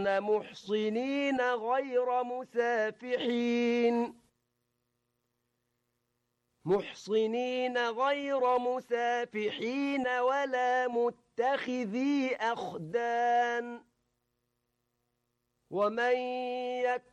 قال محصنين غير مسافحين ولا متخذي أخدان ومن